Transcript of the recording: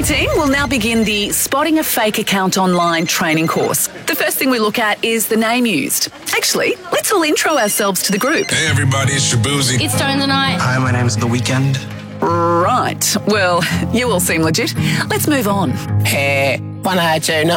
team, we'll now begin the Spotting a Fake Account Online training course. The first thing we look at is the name used. Actually, let's all intro ourselves to the group. Hey everybody, it's Shabuzi. It's Stone the Night. Hi, my name's The Weeknd. Right. Well, you all seem legit. Let's move on. Hey, 1, 2, 9.